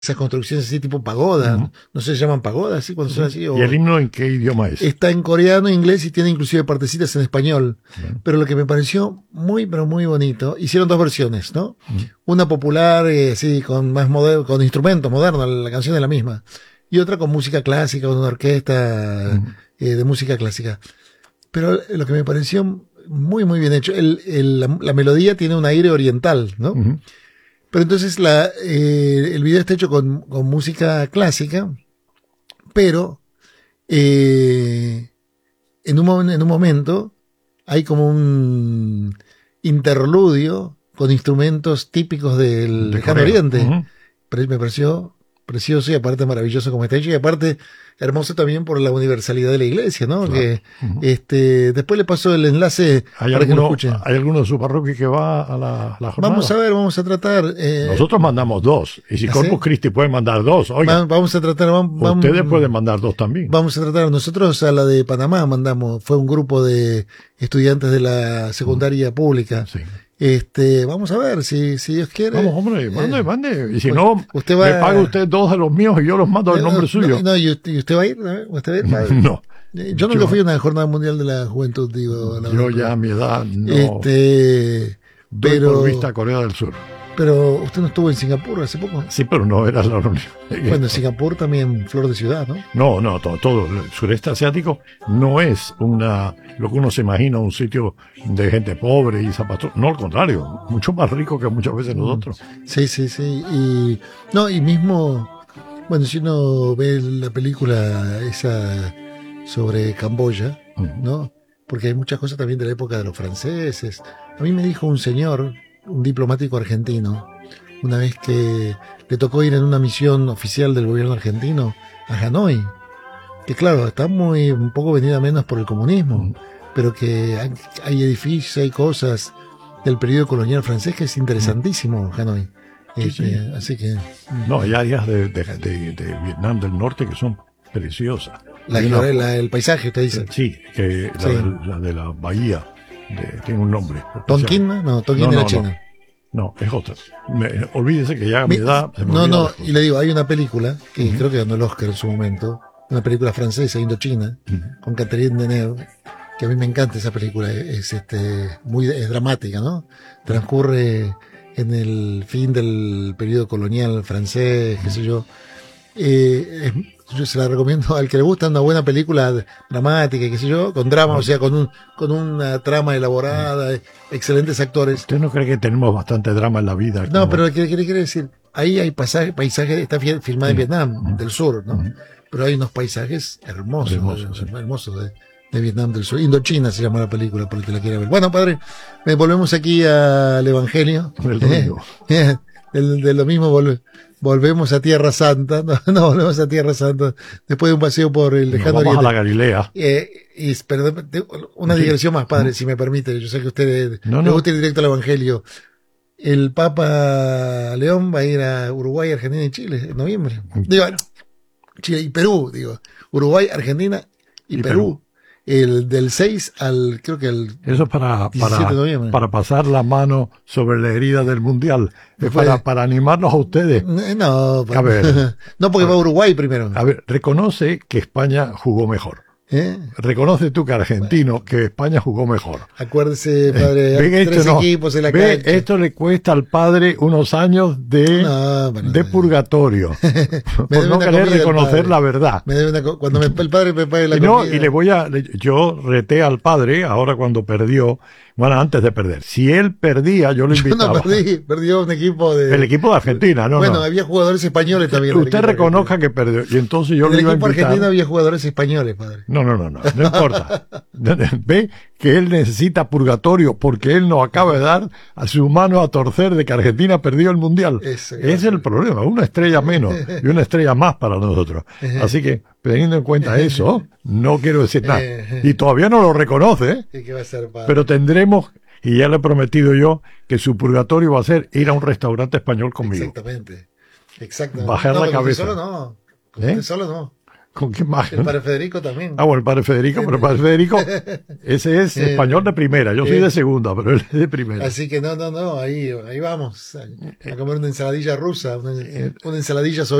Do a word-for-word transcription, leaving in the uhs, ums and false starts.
esas construcciones así tipo pagoda, Uh-huh. no se llaman pagodas, ¿sí? Cuando son así. O... ¿Y el himno en qué idioma es? Está en coreano, inglés y tiene inclusive partecitas en español. Uh-huh. Pero lo que me pareció muy, pero muy bonito, hicieron dos versiones, ¿no? Uh-huh. Una popular, eh, así, con más moderno, con instrumentos modernos, la canción es la misma. Y otra con música clásica, con una orquesta uh-huh. eh, de música clásica. Pero lo que me pareció muy, muy bien hecho, el, el, la, la melodía tiene un aire oriental, ¿no? Uh-huh. Pero entonces la, eh, el video está hecho con, con música clásica, pero eh, en, un, en un momento hay como un interludio con instrumentos típicos del lejano oriente. Uh-huh. Pero me pareció precioso y aparte maravilloso como está hecho y aparte hermoso también por la universalidad de la iglesia, ¿no? Claro. Que uh-huh. este después le paso el enlace ¿Hay para alguno, que lo escuchen. ¿Hay alguno de su parroquia que va a la, la jornada? Vamos a ver, vamos a tratar. Eh, Nosotros mandamos dos y si ¿Ah, Corpus sí? Christi puede mandar dos, oiga. Vamos a tratar. Vamos, ustedes pueden mandar dos también. Vamos a tratar. Nosotros a la de Panamá mandamos, fue un grupo de estudiantes de la secundaria uh-huh. pública. Sí. Este, vamos a ver si, si Dios quiere. Vamos, hombre, mande, eh, mande. Y si no, usted va, me paga usted dos de los míos y yo los mando en nombre no, suyo. No, no, ¿y usted, y usted va a ir? ¿No? ¿Usted va a ir? No. Yo nunca yo, fui a una jornada mundial de la juventud, digo. La yo ya a mi edad no. Este, pero. Por vista a Corea del Sur. Pero usted no estuvo en Singapur hace poco. Sí, pero no era la reunión. Bueno, en Singapur también flor de ciudad, ¿no? No, no, todo, todo el sureste asiático no es una lo que uno se imagina, un sitio de gente pobre y zapatos. No, al contrario, mucho más rico que muchas veces nosotros. Sí, sí, sí. Y no, y mismo, bueno, si uno ve la película esa sobre Camboya, uh-huh. ¿no? Porque hay muchas cosas también de la época de los franceses. A mí me dijo un señor, un diplomático argentino, una vez que le tocó ir en una misión oficial del gobierno argentino a Hanoi, que claro, está muy un poco venida menos por el comunismo, mm. pero que hay, hay edificios, hay cosas del periodo colonial francés que es interesantísimo mm. Hanoi. Sí, eh, sí. Eh, así que no, hay áreas de, de, de, de Vietnam del Norte que son preciosas. La, una, la, el paisaje, usted dice. Sí, que la, sí. De, la de la bahía de, tiene un nombre. ¿Tonkin? No, Tonkin no, era no, China. No, es otra. Me, olvídese que ya a mi, mi edad... Se me no, no, y le digo, hay una película que uh-huh. creo que ganó el Oscar en su momento, una película francesa, Indochina, uh-huh. con Catherine Deneuve, que a mí me encanta esa película, es este muy es dramática, ¿no? Transcurre en el fin del periodo colonial francés, qué sé yo. Eh, es, yo se la recomiendo al que le gusta una buena película dramática, qué sé yo, con drama, o sea, con un con una trama elaborada, excelentes actores. ¿Usted no cree que tenemos bastante drama en la vida? No, como... pero ¿qué, qué quiere decir? Ahí hay pasajes, paisajes, está filmada en Vietnam, uh-huh. del sur, ¿no? Uh-huh. Pero hay unos paisajes hermosos, hermosos, de, sí. hermosos de, de Vietnam del sur. Indochina se llama la película, por el que la quiera ver. Bueno, padre, eh, volvemos aquí al Evangelio. El domingo. Eh, de, de lo mismo volvemos. Volvemos a Tierra Santa, no, no volvemos a Tierra Santa, después de un paseo por el lejano Nos vamos oriente. a la Galilea. Eh, y, perdón, una sí. digresión más, padre, si me permite, yo sé que a usted no, le no. gusta ir directo al Evangelio. El Papa León va a ir a Uruguay, Argentina y Chile en noviembre. Digo, Chile y Perú, digo, Uruguay, Argentina y, y Perú. Perú. El del seis al, creo que el Eso para, para, de noviembre. para pasar la mano sobre la herida del Mundial. Es para, para animarlos a ustedes. No, a ver, no porque va a Uruguay primero. A ver, reconoce que España jugó mejor. ¿Eh? Reconoce tú que argentino, bueno, que España jugó mejor. Acuérdese, padre, eh, tres esto equipos no, en la ve, cancha. Esto le cuesta al padre unos años de, no, bueno, de purgatorio. por no querer reconocer la verdad. Me debe una, cuando me, el padre me pague la y no, comida. Y le voy a, yo reté al padre, ahora cuando perdió, bueno, antes de perder. Si él perdía, yo lo invitaba. Yo no perdí, perdió un equipo de... El equipo de Argentina, ¿no? Bueno, no. había jugadores españoles también. Usted reconozca que perdió, y entonces yo en lo iba a invitar. En el equipo argentino había jugadores españoles, padre. No, no, no, no, no importa. Ve que él necesita purgatorio porque él nos acaba de dar a su mano a torcer de que Argentina perdió el Mundial. Ese es el problema, una estrella menos y una estrella más para nosotros. Así que, teniendo en cuenta eso, no quiero decir nada. Y todavía no lo reconoce, ¿Y qué va a ser, padre? Pero tendremos, y ya le he prometido yo, que su purgatorio va a ser ir a un restaurante español conmigo. Exactamente. Exactamente. Bajar no, la cabeza. Solo no. ¿Eh? Solo no. ¿Con quién más? El padre Federico también. Ah, bueno, el padre Federico, pero el padre Federico, ese es español de primera. Yo soy de segunda, pero él es de primera. Así que no, no, no, ahí, ahí vamos. A comer una ensaladilla rusa, una, una ensaladilla